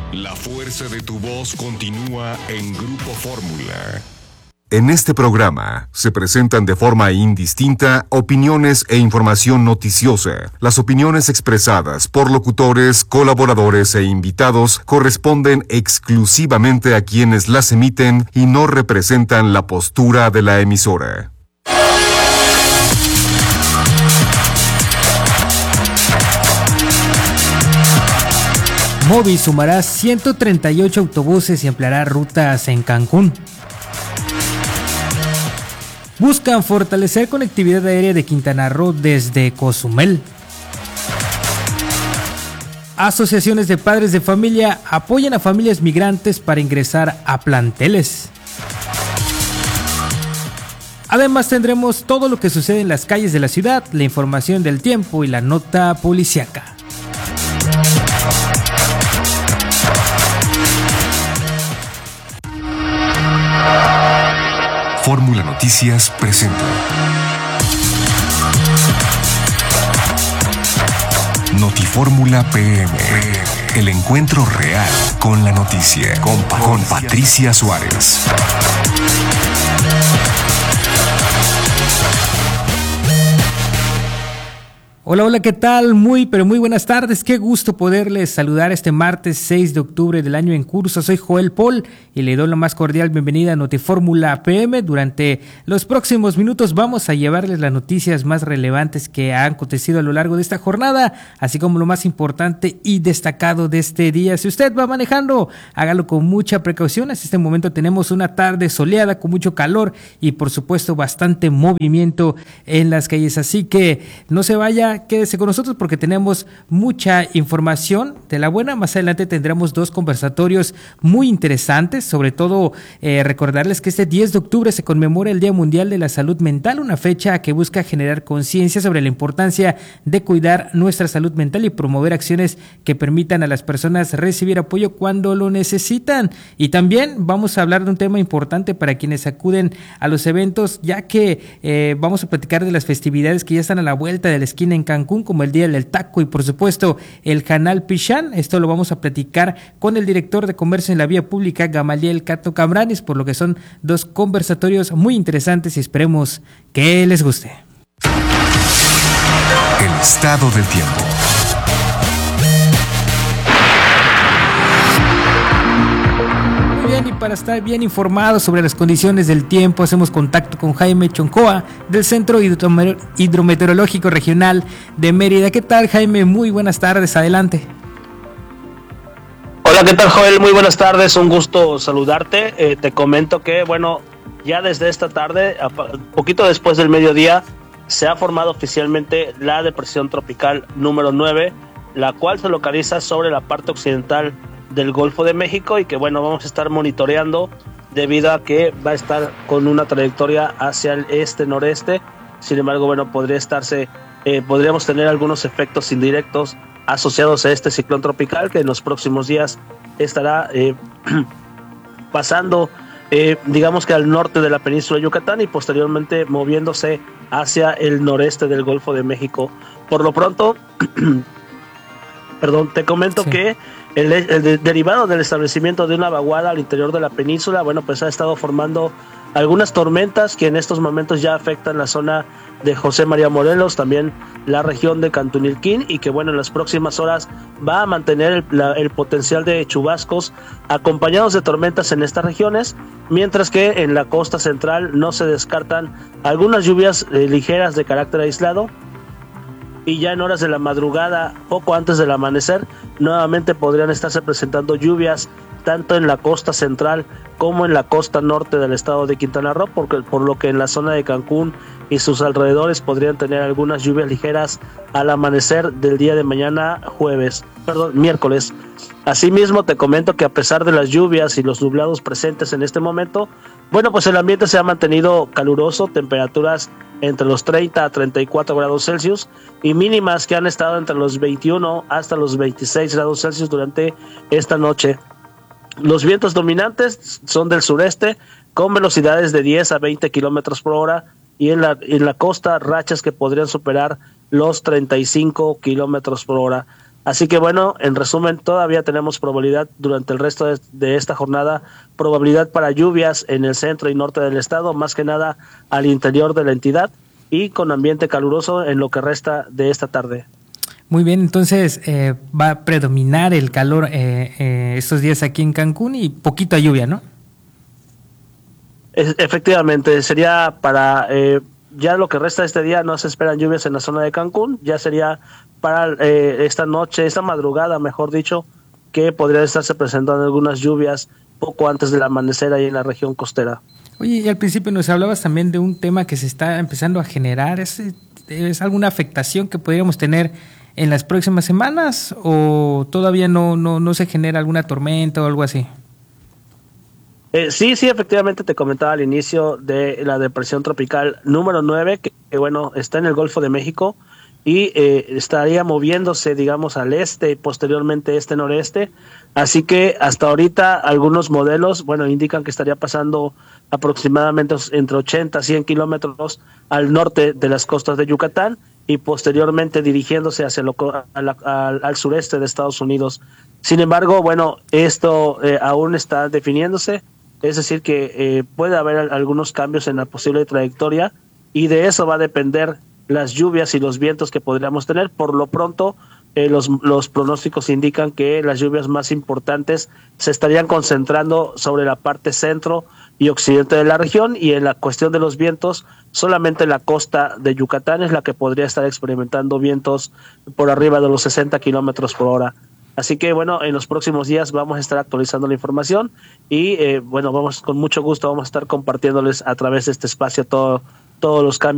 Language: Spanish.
La fuerza de tu voz continúa en Grupo Fórmula. En este programa se presentan de forma indistinta opiniones e información noticiosa. Las opiniones expresadas por locutores, colaboradores e invitados corresponden exclusivamente a quienes las emiten y no representan la postura de la emisora. Movi sumará 138 autobuses y ampliará rutas en Cancún. Buscan fortalecer conectividad aérea de Quintana Roo desde Cozumel. Asociaciones de padres de familia apoyan a familias migrantes para ingresar a planteles. Además tendremos todo lo que sucede en las calles de la ciudad, la información del tiempo y la nota policíaca. Fórmula Noticias presenta Notifórmula PM, el encuentro real con la noticia, con Patricia Suárez. Hola, hola, ¿qué tal? Muy buenas tardes. Qué gusto poderles saludar este martes 6 de octubre del año en curso. Soy Joel Paul y le doy la más cordial bienvenida a Notifórmula PM. Durante los próximos minutos vamos a llevarles las noticias más relevantes que han acontecido a lo largo de esta jornada, así como lo más importante y destacado de este día. Si usted va manejando, hágalo con mucha precaución. En este momento tenemos una tarde soleada con mucho calor y por supuesto bastante movimiento en las calles, así que no se vaya. Quédese con nosotros porque tenemos mucha información de la buena. Más adelante tendremos dos conversatorios muy interesantes, sobre todo recordarles que este 10 de octubre se conmemora el Día Mundial de la Salud Mental, una fecha que busca generar conciencia sobre la importancia de cuidar nuestra salud mental y promover acciones que permitan a las personas recibir apoyo cuando lo necesitan. Y también vamos a hablar de un tema importante para quienes acuden a los eventos, ya que vamos a platicar de las festividades que ya están a la vuelta de la esquina en Cancún, como el Día del Taco y por supuesto el Canal Pichán. Esto lo vamos a platicar con el director de Comercio en la Vía Pública, Gamaliel Cato Cambranes, por lo que son dos conversatorios muy interesantes y esperemos que les guste. El estado del tiempo. Y para estar bien informados sobre las condiciones del tiempo, hacemos contacto con Jaime Choncoa del Centro Hidrometeorológico Regional de Mérida. ¿Qué tal, Jaime? Muy buenas tardes, adelante. Hola, ¿qué tal, Joel? Muy buenas tardes, un gusto saludarte. Te comento que, bueno, ya desde esta tarde, poquito después del mediodía, se ha formado oficialmente la depresión tropical número 9, la cual se localiza sobre la parte occidental del Golfo de México y que bueno, vamos a estar monitoreando debido a que va a estar con una trayectoria hacia el este-noreste. Sin embargo, bueno, podríamos tener algunos efectos indirectos asociados a este ciclón tropical que en los próximos días estará pasando digamos que al norte de la península de Yucatán y posteriormente moviéndose hacia el noreste del Golfo de México. Por lo pronto, te comento que el derivado del establecimiento de una vaguada al interior de la península, bueno, pues ha estado formando algunas tormentas que en estos momentos ya afectan la zona de José María Morelos, también la región de Cantunilquín, y que bueno, en las próximas horas va a mantener el potencial de chubascos acompañados de tormentas en estas regiones, mientras que en la costa central no se descartan algunas lluvias ligeras de carácter aislado. Y ya en horas de la madrugada, poco antes del amanecer, nuevamente podrían estarse presentando lluvias tanto en la costa central como en la costa norte del estado de Quintana Roo, por lo que en la zona de Cancún y sus alrededores podrían tener algunas lluvias ligeras al amanecer del día de mañana miércoles. Asimismo, te comento que a pesar de las lluvias y los nublados presentes en este momento, bueno, pues el ambiente se ha mantenido caluroso, temperaturas entre los 30 a 34 grados Celsius y mínimas que han estado entre los 21 hasta los 26 grados Celsius durante esta noche. Los vientos dominantes son del sureste con velocidades de 10 a 20 kilómetros por hora y en la costa rachas que podrían superar los 35 kilómetros por hora. Así que bueno, en resumen, todavía tenemos probabilidad durante el resto de esta jornada, probabilidad para lluvias en el centro y norte del estado, más que nada al interior de la entidad y con ambiente caluroso en lo que resta de esta tarde. Muy bien, entonces va a predominar el calor estos días aquí en Cancún y poquita lluvia, ¿no? Efectivamente, sería para ya lo que resta de este día, no se esperan lluvias en la zona de Cancún, ya sería para esta noche, esta madrugada, mejor dicho, que podría estarse presentando algunas lluvias poco antes del amanecer ahí en la región costera. Oye, y al principio nos hablabas también de un tema que se está empezando a generar, ¿es alguna afectación que podríamos tener en las próximas semanas o todavía no se genera alguna tormenta o algo así? Sí, efectivamente te comentaba al inicio de la depresión tropical número 9, que bueno, está en el Golfo de México y estaría moviéndose, digamos, al este y posteriormente este-noreste. Así que hasta ahorita algunos modelos, bueno, indican que estaría pasando aproximadamente entre 80 a 100 kilómetros al norte de las costas de Yucatán y posteriormente dirigiéndose hacia al sureste de Estados Unidos. Sin embargo, bueno, esto aún está definiéndose, es decir que puede haber algunos cambios en la posible trayectoria y de eso va a depender las lluvias y los vientos que podríamos tener. Por lo pronto, los pronósticos indican que las lluvias más importantes se estarían concentrando sobre la parte centro y occidente de la región, y en la cuestión de los vientos, solamente la costa de Yucatán es la que podría estar experimentando vientos por arriba de los 60 kilómetros por hora. Así que bueno, en los próximos días vamos a estar actualizando la información y bueno, con mucho gusto vamos a estar compartiéndoles a través de este espacio todos los cambios